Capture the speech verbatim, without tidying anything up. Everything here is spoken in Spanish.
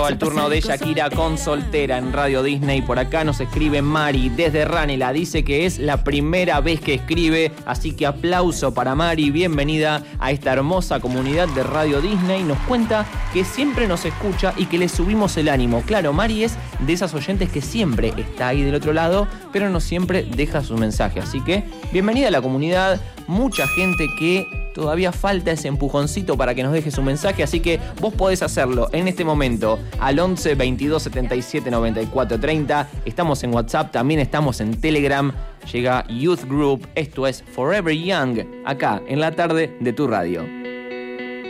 Al turno de Shakira con Soltera en Radio Disney. Por acá nos escribe Mari desde Ranela. Dice que es la primera vez que escribe, así que aplauso para Mari. Bienvenida a esta hermosa comunidad de Radio Disney. Nos cuenta que siempre nos escucha y que le subimos el ánimo. Claro, Mari es de esas oyentes que siempre está ahí del otro lado, pero no siempre deja su mensaje. Así que bienvenida a la comunidad. Mucha gente que todavía falta ese empujoncito para que nos deje su mensaje, así que vos podés hacerlo en este momento al once veintidós setenta y siete noventa y cuatro treinta. Estamos en WhatsApp, también estamos en Telegram. Llega Youth Group, esto es Forever Young, acá en la tarde de tu radio.